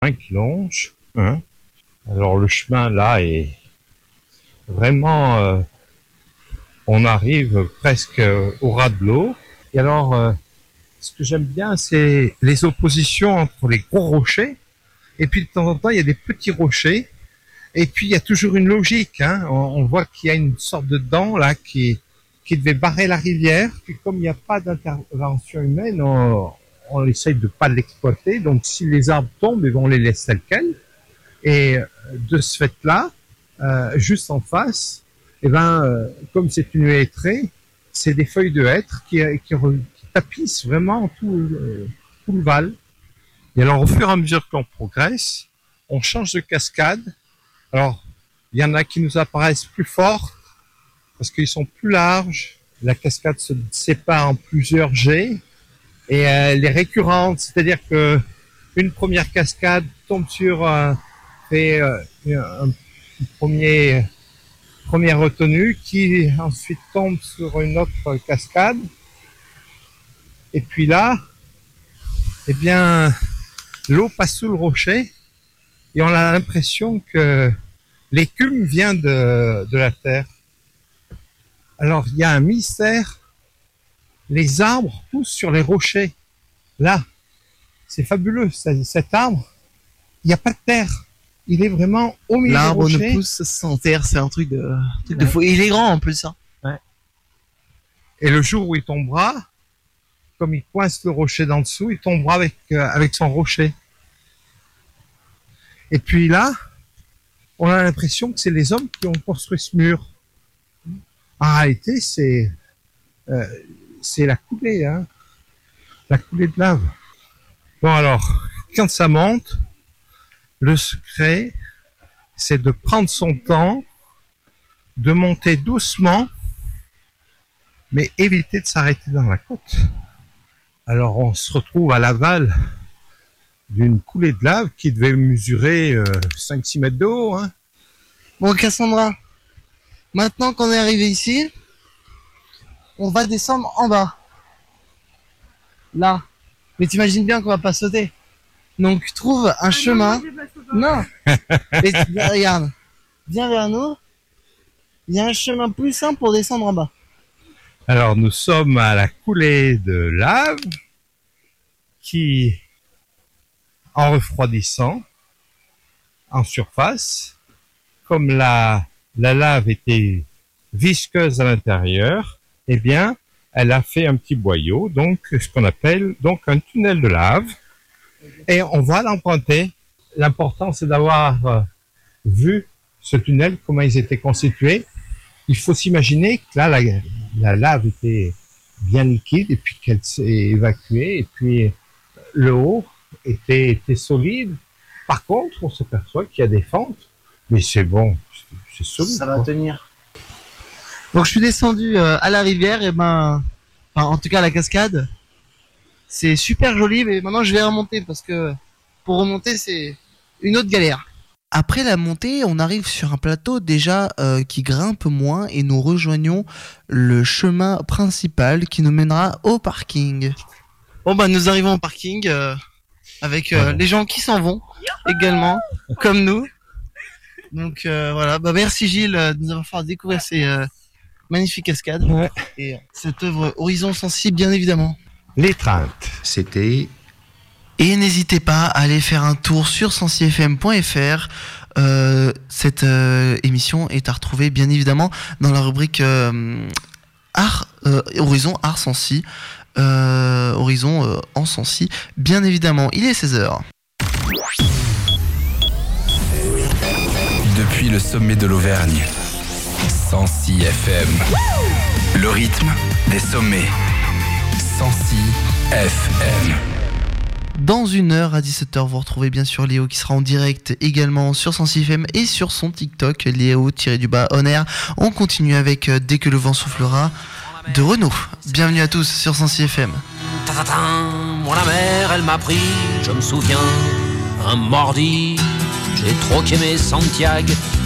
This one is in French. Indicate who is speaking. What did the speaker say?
Speaker 1: qui longe. Hein. Alors le chemin là est vraiment, on arrive presque au ras de l'eau. Et alors, ce que j'aime bien, c'est les oppositions entre les gros rochers. Et puis de temps en temps, il y a des petits rochers. Et puis il y a toujours une logique. Hein. On voit qu'il y a une sorte de dent là qui devait barrer la rivière. Puis comme il n'y a pas d'intervention humaine, on essaye de pas l'exploiter. Donc si les arbres tombent, on les laisse tels quels. Et de ce fait-là, juste en face, comme c'est une hêtraie, c'est des feuilles de hêtre qui tapissent vraiment tout le val. Et alors au fur et à mesure qu'on progresse, on change de cascade. Alors il y en a qui nous apparaissent plus fortes parce qu'ils sont plus larges. La cascade se sépare en plusieurs jets et elle est récurrente, c'est-à-dire que une première cascade tombe sur fait un première retenue qui ensuite tombe sur une autre cascade. Et puis là, eh bien, l'eau passe sous le rocher et on a l'impression que l'écume vient de la terre. Alors, il y a un mystère. Les arbres poussent sur les rochers. Là, c'est fabuleux. Cet arbre, il n'y a pas de terre. Il est vraiment au milieu des rochers.
Speaker 2: L'arbre ne pousse sans terre, c'est un truc de fou. Il est grand en plus, hein.
Speaker 1: Ouais. Et le jour où il tombera, comme il coince le rocher d'en dessous, il tombera avec son rocher. Et puis là, on a l'impression que c'est les hommes qui ont construit ce mur. En réalité, c'est la coulée, hein, la coulée de lave. Bon alors, quand ça monte, le secret, c'est de prendre son temps, de monter doucement, mais éviter de s'arrêter dans la côte. Alors on se retrouve à l'aval d'une coulée de lave qui devait mesurer 5-6 mètres de haut. Hein.
Speaker 2: Bon, Cassandra, maintenant qu'on est arrivé ici, on va descendre en bas. Là. Mais t'imagines bien qu'on va pas sauter. Donc trouve un chemin. Non. Et regarde. Viens vers nous. Il y a un chemin plus simple pour descendre en bas.
Speaker 1: Alors nous sommes à la coulée de lave qui, en refroidissant, en surface, comme la lave était visqueuse à l'intérieur, eh bien, elle a fait un petit boyau, donc ce qu'on appelle donc un tunnel de lave, et on va l'emprunter. L'important, c'est d'avoir vu ce tunnel, comment ils étaient constitués. Il faut s'imaginer que là, la lave était bien liquide et puis qu'elle s'est évacuée et puis le haut était solide. Par contre, on s'aperçoit qu'il y a des fentes, mais c'est bon, c'est solide.
Speaker 2: Ça va tenir. Donc je suis descendu à la rivière et en tout cas à la cascade. C'est super joli, mais maintenant je vais remonter parce que pour remonter c'est une autre galère. Après la montée, on arrive sur un plateau déjà qui grimpe moins et nous rejoignons le chemin principal qui nous mènera au parking. Bon nous arrivons au parking avec les gens qui s'en vont également, comme nous. Donc voilà, merci Gilles de nous avoir fait découvrir ces magnifiques cascades et cette œuvre Horizon Sensible bien évidemment.
Speaker 1: L'étreinte, c'était...
Speaker 2: Et n'hésitez pas à aller faire un tour sur sensifm.fr. Cette émission est à retrouver bien évidemment dans la rubrique Horizon Art Sensi. Horizon en Sensi, bien évidemment. Il est 16h.
Speaker 3: Depuis le sommet de l'Auvergne, Sensi FM. Le rythme des sommets. Sensi FM.
Speaker 2: Dans une heure à 17h, vous retrouvez bien sûr Léo qui sera en direct également sur Sensifm et sur son TikTok, Léo-on air. On continue avec Dès que le vent soufflera de Renaud. Bienvenue à tous sur Sensifm.
Speaker 4: Moi la mère elle m'a pris, je me souviens, un mardi, j'ai troqué mes Santiago